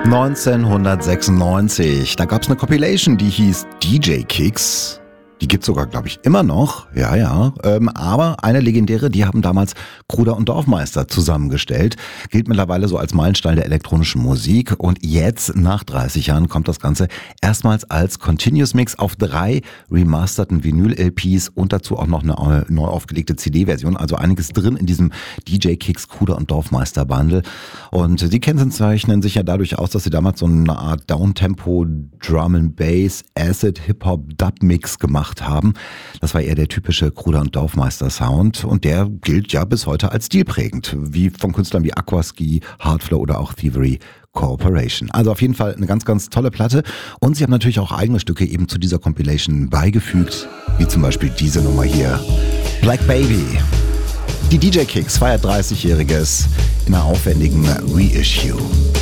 1996. Da gab es eine Compilation, die hieß DJ Kicks. Die gibt's sogar, glaube ich, immer noch. Ja. Aber eine legendäre, die haben damals Kruder und Dorfmeister zusammengestellt. Gilt mittlerweile so als Meilenstein der elektronischen Musik. Und jetzt, nach 30 Jahren, kommt das Ganze erstmals als Continuous Mix auf 3 remasterten Vinyl-LPs und dazu auch noch eine neu aufgelegte CD-Version. Also einiges drin in diesem DJ Kicks Kruder und Dorfmeister Bundle. Und sie kennzeichnen sich ja dadurch aus, dass sie damals so eine Art Downtempo Drum and Bass Acid Hip-Hop Dub Mix gemacht haben. Das war eher der typische Kruder und Dorfmeister Sound und der gilt ja bis heute als stilprägend, wie von Künstlern wie Aquaski, Hardflow oder auch Thievery Corporation. Also auf jeden Fall eine ganz, ganz tolle Platte und sie haben natürlich auch eigene Stücke eben zu dieser Compilation beigefügt, wie zum Beispiel diese Nummer hier, Black Baby. Die DJ Kicks feiert 30-Jähriges in einer aufwendigen Reissue.